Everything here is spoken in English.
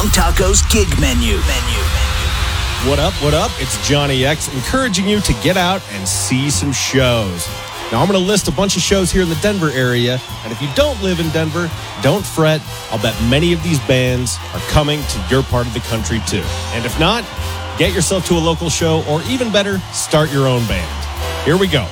Long Taco's gig menu. What up? It's Johnny X encouraging you to get out and see some shows. Now, I'm going to list a bunch of shows here in the Denver area, and if you don't live in Denver, don't fret. I'll bet many of these bands are coming to your part of the country, too. And if not, get yourself to a local show, or even better, start your own band. Here we go.